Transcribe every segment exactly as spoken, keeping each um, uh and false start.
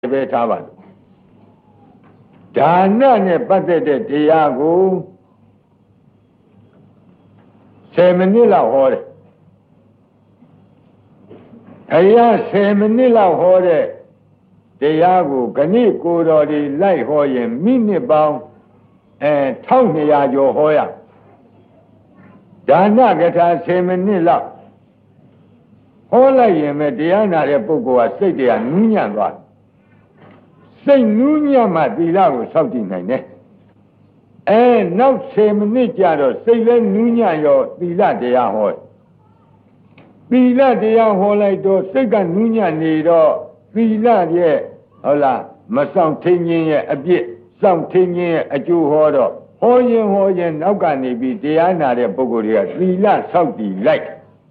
ပဲထားပါဒါနနဲ့ပတ်သက်တဲ့တရားကိုဆယ်မိနစ်လောက်ဟောတယ်အရာဆယ်မိနစ်လောက်ဟောတဲ့တရားကိုခဏကိုယ်တော်ဒီလိုက်ဟောရင်မိနစ်ပေါင်းအဲတစ်ထောင်နှစ်ရာကျော်ဟောရဒါနကထာဆယ်မိနစ်လောက်ဟောလိုက်ရင်ပဲတရားနာတဲ့ပုဂ္ဂိုလ်ကစိတ်တရားနူးညံ့သွားစိတ်နူးညံ့မှသီလကိုစောင့်တည်နိုင်တယ်အဲနောက်ဆယ်မိနစ်ကြာတော့စိတ်လည်းနူးညံ့ရောသီလတရားဟောသီလတရားဟောလိုက်တော့စိတ်ကနူးညံ့နေတော့သီလရဲ့ဟုတ်လားမဆောင်ထင်းခြင်းရဲ့အပြစ်စောင့်ထင်းခြင်းရဲ့အကျိုးဟောတော့ဟောရင်ဟောရင်နောက်ကနေပြီးတရားနာတဲ့ပုဂ္ဂိုလ်တွေကသီလစောင့်တည်လိုက်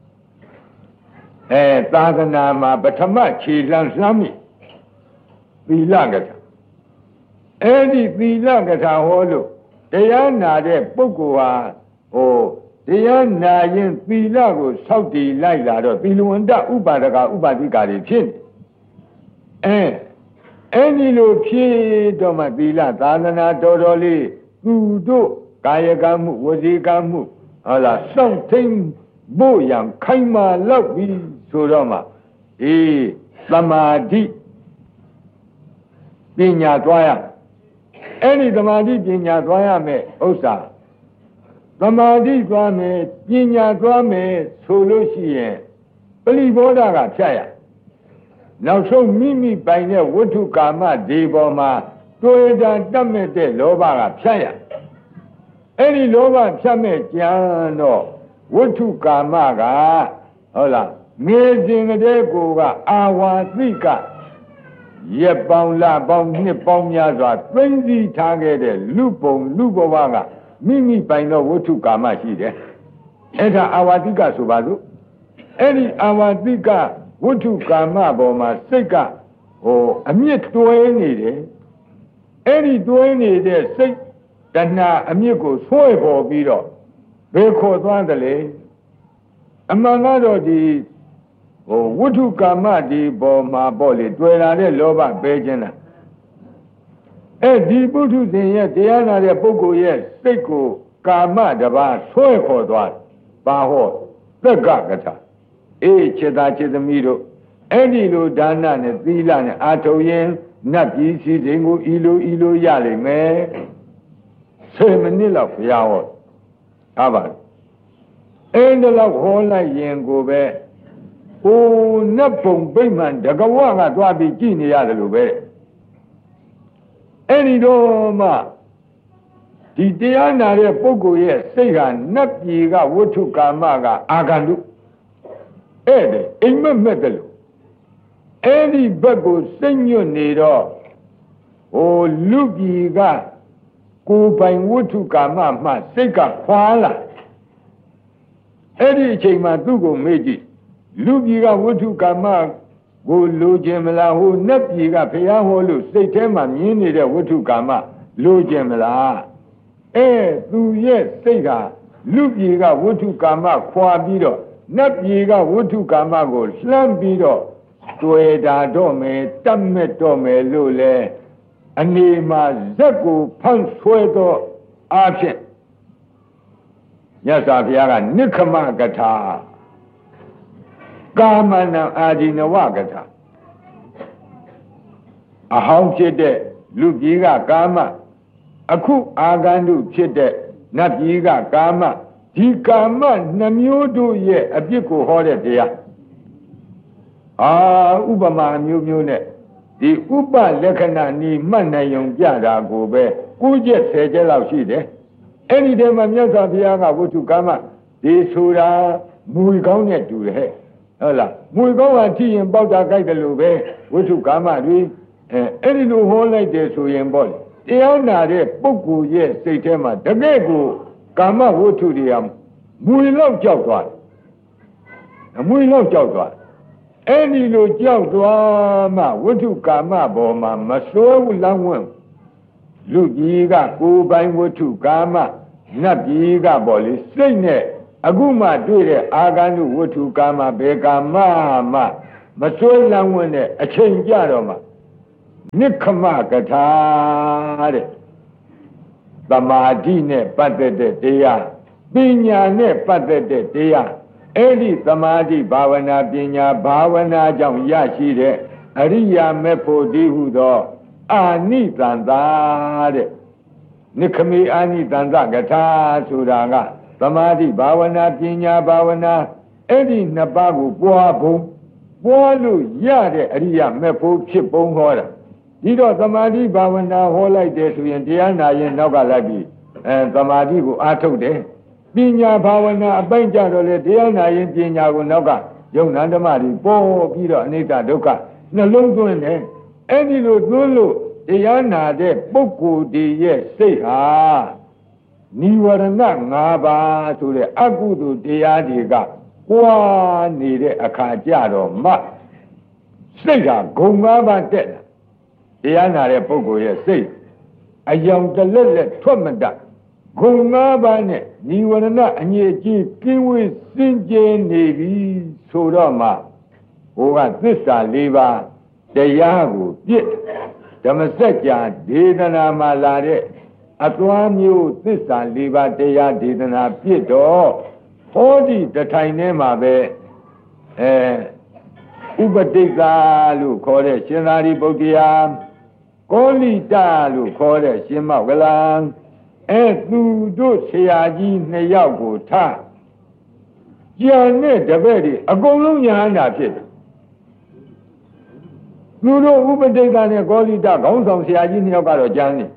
အဲသာသနာမှာပထမခြေလှမ်းလှမ်းမိသီလကထာအဲ့ဒီသီလကထာဟောလို့တရားနာတဲ့ပုဂ္ဂိုလ်ဟာဟိုတရားနာရင်သီလကိုစောင့်တည်လိုက်လာတော့သီလဝန္တဥပါဒကဥပါတိကာတွေဖြစ်နေအဲအဲ့ဒီလိုဖြစ်တော့မှသီလသာသနာတော်တော်လေးသူတို့ကာယကံမှုဝစီကံမှုဟုတ်လားစောင့်ထိန်ဖို့ရန်ခိုင်မာလောက်ပြီးဆိုတော့မှအေးသမာဓိပညာသွားရအဲ့ဒီသမာဓိပညာသွားရမယ်ဥစ္စာသမာဓိသွားမယ်ပညာသွားမယ်ဆိုလို့ရှိရင်ပရိဘောဓကဖြတ်ရနောက်ဆုံးမိမိပိုင်တဲ့ဝတ္ထုကာမဒီပေါ်မှာတွေ့တာတတ်မဲ့တဲ့လောဘကဖြတ်ရအဲ့ဒီလောဘဖြတ်မဲ့ကြံတော့ဝတ္ထုကာမကဟုတ်လားငယ်စဉ်ကတည်းကအာဝါသိကရက်ပေါင်းလပေါင်းနှစ်ပေါင်းများစွာသိမ့်စီထားခဲ့တဲ့လူပုံလူဘဝကမိမိပိုင်သောဝတ္ထုကာမရှိတယ်အဲ့ဒါအာဝါသိကဆိုပါစို့အဲ့ဒီအာဝါသိကဝတ္ထုကာမပေါ်မှာစိတ်ကဟိုအမြင့်တွဲနေတယ်အဲ့ဒီတွဲနေတဲ့စိတ်တဏှာအမြင့်ကိုဆွဲပေါ်ပြီးတော့ဘယ်ခေါ်သွားတယ်လဲအမှန်ကတော့ဒီဟိုဝတ္ထုကာမဒီပေါ်မှာပေါ့လေတွေ့လာတဲ့လောဘပဲခြင်းလားအဲဒီပုထုဇဉ်ရဲ့တရားနာတဲ့ပုဂ္ဂိုလ်ရဲ့စိတ်ကိုကာမတပါးဆွဲခေါ်သွားပါဟောသက်ကကထာအေးခြေသားခြေသမီးတို့အဲ့ဒီလိုဒါနနဲ့သီလနဲ့အာထုံရင်နတ်ပြည်စီစဉ်ကိုဤလိုဤလိုရလိမ့်မယ်ဆယ်မိနစ်လောက်ဘုရားဟောထားပါအဲ့ဒီလောက်ဟောလိုက်ရင်ကိုပဲဟိုနတ်ပုံဗိမာန်တကဝကသွားပြီးကြည်နေရတယ်လို့ပဲအဲ့ဒီတော့မှဒီတရားနာတဲ့ပုဂ္ဂိုလ်ရဲ့စိတ်ဟာနတ်ပြည်ကဝတ္ထုကာမကအာဂန္တုအဲ့ဒါအိမ်မက်မက်တယ်လို့အဲ့ဒီဘက်ကိုစိတ်ညွတ်နေတော့ဟိုလူပြည်ကကိုယ်ပိုင်ဝတ္ထုကာမမှစိတ်ကခွာလာအဲ့ဒီအချိန်မှာသူ့ကိုမေ့ကြည့်လူပြည်ကဝတ္ထုကာမကိုလိုချင်မလားဟိုနတ်ပြည်ကဘုရားဟောလို့စိတ်ထဲမှာမြင်နေတဲ့ဝတ္ထုကာမလိုချင်မလားအဲသူရဲ့စိတ်ကလူပြည်ကဝတ္ထုကာမခွာပြီးတော့နတ်ပြည်ကဝတ္ထုကာမကိုလှမ်းပြီးတော့တွေ့တာတော့မယ်တတ်မဲ့တော့မယ်လို့လေအနေမှာဇက်ကိုဖန့်ဆွဲတော့အားဖြင့်မြတ်စွာဘုရားကနိခမကထာကာမနံအာဒီနဝကထာအဟောင်းဖြစ်တဲ့လူကြီးကကာမအခုအာဂန္တုဖြစ်တဲ့နတ်ကြီးကကာမဒီကာမနှမျိုးတို့ရဲ့အပြစ်ကိုဟောတဲ့တရားအာဥပမာမျိုးမျိုးနဲ့ဒီဥပလက္ခဏာနီမှတ်နိုင်ုံပြတာကိုပဲကိုးချက်ဆယ်ချက်လောက်ရှိတယ်အဲ့ဒီတည်းမှာမြတ်စွာဘုရားကဝတ္ထုကာမဒီဆိုတာမူကောင်းနဲ့တူတယ်ဟုတ်လားမူကောင်းကထိရင်ပေါက်တာကြိုက်တယ်လို့ပဲဝတ္ထုကာမတွေအဲအဲ့ဒီလိုဟောလိုက်တယ်ဆိုရင်ပေါ့တရားနာတဲ့ပုဂ္ဂိုလ်ရဲ့စိတ်ထဲမှာတကယ်ကိုကာမဝတ္ထုတွေကမူလောက်ကြောက်သွားတယ်မူလောက်ကြောက်သွားအဲ့ဒီလိုကြောက်သွားမှဝတ္ထုကာမပေါ်မှာမစိုးဘူးလမ်းဝင်လူကြီးကကိုယ်ပိုင်ဝတ္ထုကာမနတ်ကြီးကပေါ့လေစိတ်နဲ့အခုမှတွေ့တဲ့အာဂန္တုဝတ္ထုကာမဘေကာမမှမစွဲလန်းဝင်တဲ့အချိန်ကြတော့မှနိခမကထာတဲ့သမာဓိနဲ့ပတ်သက်တဲ့တရားပညာနဲ့ပတ်သက်တဲ့တရားအဲ့ဒီသမာဓိဘာဝနာပညာဘာဝနာကြောင့်ရရှိတဲ့အရိယာမေဖို့ဒီဟုသောအာနိတန္တာတဲ့နိခမေအာနိတန္တကထာဆိုတာကသမာဓိဘာဝနာပညာဘာဝနာအဲ့ဒီနှစ်ပါးကိုပွားဖို့ပွားလို့ရတဲ့အရိယာမေဖို့ဖြစ်ပုံဟောတာဒီတော့သမာဓိဘာဝနာဟောလိုက်တယ်ဆိုရင်တရားနာရင်နောက်ကလိုက်ပြီးအဲသမာဓိကိုအားထုတ်တယ်ပညာဘာဝနာအပိုင်းကြတော့လေတရားနာရင်ပညာကိုနောက်ကယုံနာဓမ္မတွေပေါ်ပြီးတော့အနိစ္စဒုက္ခနှလုံးသွင်းတယ်အဲ့ဒီလိုသွင်းလို့တရားနာတဲ့ပုဂ္ဂိုလ်တည်းရဲ့စိတ်ဟာနိဝရဏ၅ပါးဆိုတဲ့အကုသိုလ်တရားတွေကပွားနေတဲ့အခါကြတော့မှစိတ်ဟာဂုံ၅ပါးတက်လာတရားနာတဲ့ပုဂ္ဂိုလ်ရဲ့စိတ်အယောင်တလက်လက်ထွက်မတတ်ဂုံ၅ပါးနဲ့နိဝရဏအငြိအကျေးကင်းဝေးစင်ကြယ်နေပြီဆိုတော့မှဟိုကသစ္စာ၄ပါးတရားကိုပြည့်ဓမ္မစကြာဒေသနာမှာလာတဲ့အသွားမျိုးသစ္စာ၄ပါးတရားဒေသနာပြည့်တော့ဟောဒီတထိုင်ထဲမှာပဲအဲဥပတိက္ခလို့ခေါ်တဲ့ရှင်သာရိပုတ္တရာကောလိတလို့ခေါ်တဲ့ရှင်မောက္ကလံအဲသူတို့ဆရာကြီးနှစ်ယောက်ကိုထားကြံတဲ့တပည့်တွေအကုန်လုံးညာနာဖြစ်တယ်သူတို့ဥပတိက္ခနဲ့ကောလိတခေါင်းဆောင်ဆရာကြီးနှစ်ယောက်ကတော့ကြံနေ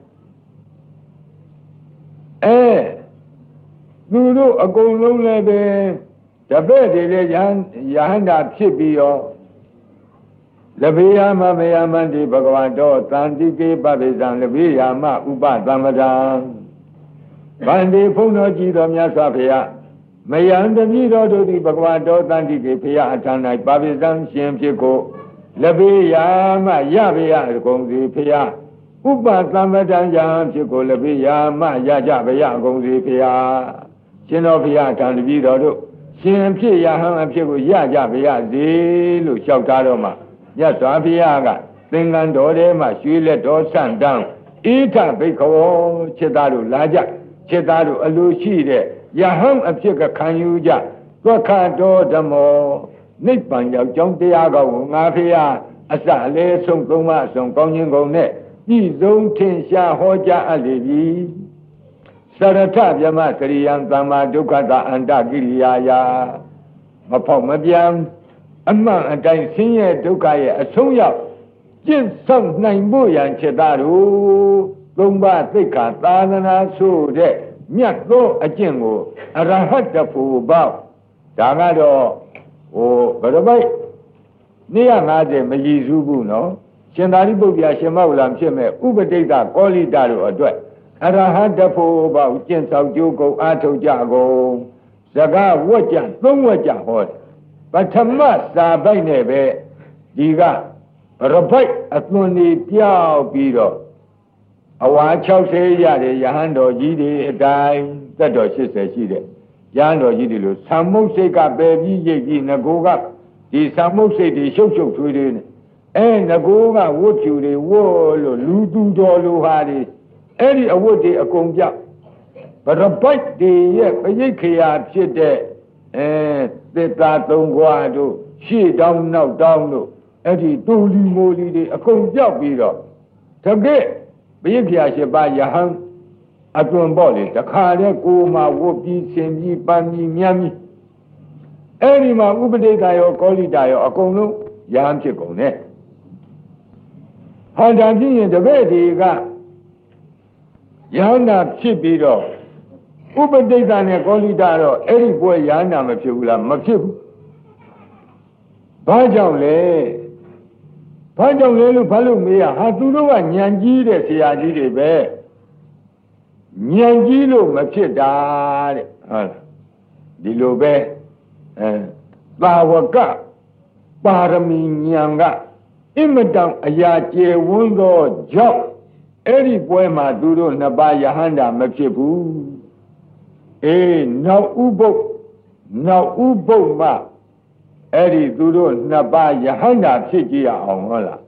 အဲသူတို့အကုန်လုံးလည်းပဲတပည့်တွေလည်းယဟန်ယဟန္တာဖြစ်ပြီးရောလဘေယမမယမန္တိဘဂဝတောသန္တိကေပပိဇံလဘေယမဥပသမ္ပဒံဗန္တိဖုံတော်ကြည်တော်မြတ်စွာဘုရားမယံတမိတော်တို့သည်ဘဂဝတောသန္တိကေဘုရားအထံ၌ပပိဇံရှင်ဖြစ်ကိုလဘေယမရဘုရားအကုန်စီဘုရားဥပသမ္ပဒံယံဖြစ်ကိုလဘေယမရကြဘုရားအကုန်စီဘုရားရှင်တော်ဘုရားအထံတမိတော်တို့ရှင်ဖြစ်ယဟန်အဖြစ်ကိုရကြဘုရားစေလို့လျှောက်ထားတော့မှမြတ်စွာဘုရားကသင်္ကန်းတော်ထဲမှာရွှေလက်တော်ဆန့်တန်းဣထဘိက္ခဝေจิตသားတို့လာကြจิตသားတို့အလိုရှိတဲ့ယဟန်အဖြစ်ကခံယူကြသွခတော်ဓမ္မောနိဗ္ဗာန်ရောက်ကြောင်းတရားကောင်းကိုငါဖျားအစအလဲဆုံးသုံးပါးဆုံးကောင်းခြင်းကုန်နဲ့ပြည့်စုံထင်ရှားဟောကြားအပ်လေပြီစရထဗျမကရိယံသမ္မာဒုက္ခတာအန္တကိရိယာယာမဖောက်မပြန်အမှန်အတိုင်းဆင်းရဲဒုက္ခရဲ့အဆုံးရောက်ကျင့်ဆောင်နိုင်ဖို့ရန်ချက်သားတို့သုံးပါးသိက္ခာသာသနာဆိုတဲ့မြတ်သောအကျင့်ကိုအရဟတဖို့ပေါ့ဒါကတော့ဟိုဘယ်တော့မှနေရ၅၀မရည်စူးဘူးနော်ရှင်သာရိပုတ္တရာရှင်မောက္ကလံဖြစ်မဲ့ဥပတိက္ခကောလိတတို့အတွက်အရဟတဖို့ပေါ့ကျင့်ဆောင်ကြိုးကုန်အားထုတ်ကြကုန်စကားဝတ်ကြသုံးဝတ်ကြဟောတယ်ပထမစာပိုက်နဲ့ပဲဒီကရပိုက်အသွင်တွေပြောက်ပြီးတော့အဝါ၆၀ရတဲ့ယဟန်တော်ကြီးတွေအတိုင်းသက်တော်၈၀ရှိတဲ့ယဟန်တော်ကြီးတွေလို့သံမုတ်စိတ်ကပယ်ပြီးရိပ်ပြီးငကိုကဒီသံမုတ်စိတ်တွေရှုပ်ရှုပ်ထွေးထွေးနဲ့အဲငကိုကဝတ်ဖြူတွေဝတ်လို့လူသူတော်လူဟာတွေအဲ့ဒီအဝတ်တွေအကုန်ပြောက်ဗရပိုက်တွေရဲ့ပရိတ်ခရာဖြစ်တဲ့အဲသစ္စာသုံးခွားတို့ရှေ့တောင်းနောက်တောင်းတို့အဲ့ဒီတူလီမိုလီတွေအကုန်ပြောက်ပြီးတော့တကယ်ဘိယခရာရှိပါယဟန်အတွင်ပေါ့လေတခါတည်းကိုမှဝတ်ပြီးဆင်ပြီးပန်းပြီးမြန်းပြီးအဲ့ဒီမှာဥပဒိကရောကောလိတရောအကုန်လုံးယဟန်ဖြစ်ကုန်တယ်ဟောဒါဖြစ်ရင်တပည့်တွေကယဟန္တာဖြစ်ပြီးတော့ဥပတိက္ခနဲ့ကောလိတတော့အဲ့ဒီပွဲယဟန္တာမဖြစ်ဘူးလားမဖြစ်ဘူးဘာကြောင့်လဲဘာကြောင့်လဲလို့ဘာလို့မေးရဟာသူတို့ကညံကြီးတဲ့ဆရာကြီးတွေပဲညံကြီးလို့မဖြစ်တာတဲ့ဟုတ်လားဒီလိုပဲအဲသာဝကပါရမီညံကအင်မတန်အရာကျေဝန်းသောကြောင့်အဲ့ဒီပွဲမှာသူတို့နှစ်ပါးယဟန္တာမဖြစ်ဘူးအေးနောက်ဥပုပ်နောက်ဥပုပ်မှအဲ့ဒီသူတို့နှစ်ပါးယဟန္တာဖြစ်ကြရအောင်ဟုတ်လား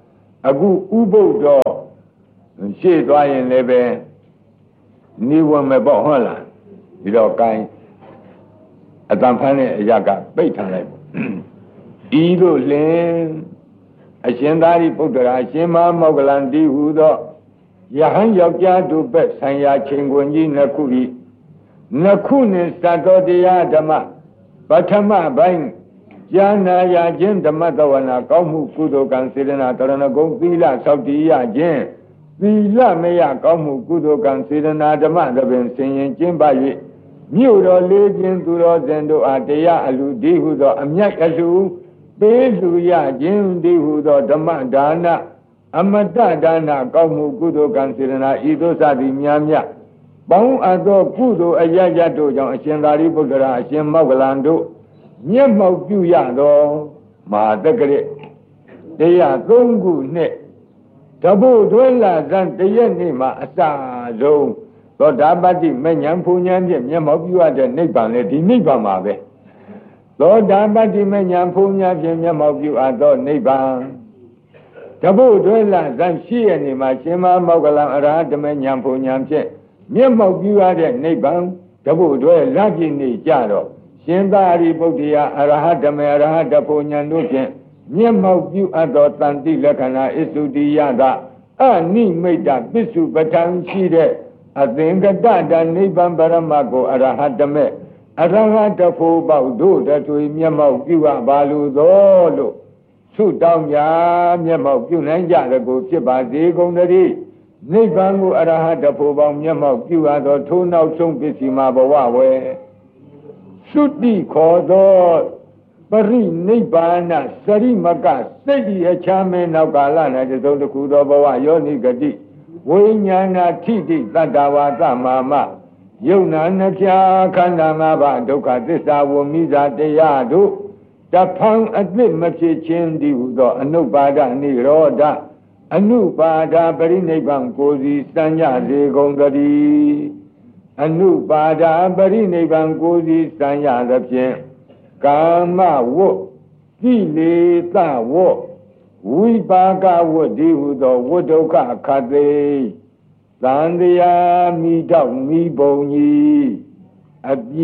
အခုဥပုပ်တော့ရှေ့သွားရင်လည်းပဲနေဝင်မဲ့ပေါ့ဟုတ်လားဒီတော့ကိုင်းအတန်ဖန်းတဲ့အရာကပိတ်ထားလိုက်ဤသို့လင်အရှင်သာရိပုတ္တရာအရှင်မမောဂလန်တိဟူသောယဟန်ယောက်ျားတို့ဘက်ဆံရချင်းခွင်ကြီးနှစ်ခုဤနှစ်ခုနှင့်စတောတရားဓမ္မပထမပိုင်းဉာဏ်ရာခြင်းဓမ္မတဝနာကောင်းမှုကုသိုလ်ကံစေတနာတရဏဂုံသီလသောက်တည်ရခြင်းသီလမယကောင်းမှုကုသိုလ်ကံစေတနာဓမ္မသဘင်ဆင်ရင်ကျင့်ပါ၍မြို့တော်လေးခြင်းသူတော်စင်တို့အားတရားအလူဒီဟုသောအမြတ်အလူပေးလူရခြင်းဒီဟုသောဓမ္မဒါနအမတဒါနကောင်းမှုကုသိုလ်ကံစေတနာဤသို့စသည်များများပေါင်းအပ်သောကုသိုလ်အရရတို့ကြောင့်အရှင်သာရိပုတ္တရာအရှင်မောဂလန်တို့မျက်မှောက်ပြုရသောမဟာတက္ကရာတရားသုံးခုနှင့်တပုတ်သွဲလာဇန်တရက်နေ့မှာအစဆုံးသောတာပတ္တိမဉ္ဇဉ်ဖူဉ္ဇဉ်ဖြင့်မျက်မှောက်ပြုရတဲ့နိဗ္ဗာန်လေဒီနိဗ္ဗာန်မှာပဲသောတာပတ္တိမဉ္ဇဉ်ဖူဉ္ဇဉ်ဖြင့်မျက်မှောက်ပြုအပ်သောနိဗ္ဗာန်တပုတ်သွဲလာဇန်ရှိရနေ့မှာရှင်မမောဂလံအရဟတမဉ္ဇဉ်ဖူဉ္ဇဉ်ဖြင့်မျက်မှောက်ပြုရတဲ့နိဗ္ဗာန်တပုတ်သွဲလာပြည့်နေကြတော့ရှင်သာရိပုတ္တရာအရဟတမေအရဟတဖူဉ္ဇဉ်တို့ဖြင့်မျက်မှောက်ပြုအပ်သောတန်တိလက္ခဏာဣသုတိယတာအနိမိတ်တပစ္စုပ္ပတံရှိတဲ့အသင်္ကတတနိဗ္ဗာန်ပရမတ်ကိုအရဟတမေအရဟတဖို့ပေါက်တို့တထွေမျက်မှောက်ပြုအပ်ပါလိုသောလို့သုတောင်းကြမျက်မှောက်ပြုနိုင်ကြတဲ့ကိုဖြစ်ပါစေကုန်သတည်းနိဗ္ဗာန်ကိုအရဟတဖို့ပေါက်မျက်မှောက်ပြုအပ်သောထိုးနောက်ဆုံးပစ္စည်းမှာဘဝဝဲသုတိခေါ်သောပရိနိဗ္ဗာန်စရိမကစိတ်ဤအချမ်းမဲနောက်ကာလ၌သုံးတစ်ခုသောဘဝယောနိဂတိဝိညာဏထိတိတတ္တဝါသမာမယုံနာနှပြခန္ဓာ၅ပါးဒုက္ခသစ္စာဝမိဇာတရားတို့တဖန်အသစ်မဖြစ်ခြင်းတည်းဟူသောအနုပါဒနိရောဓအနုပါဒပရိနိဗ္ဗာန်ကိုစီစံကြစေကုန်သတည်းအနုပါဒပရိနိဗ္ဗာန်ကိုစီစံရသဖြင့်ကာမဝတ်ကိလေသာဝတ်ဝိပါကဝတ်ဒီဟုသောဝတ်ဒုက္ခခတ်သိသံတရားမိတော့မိဘုံကြီးအပြ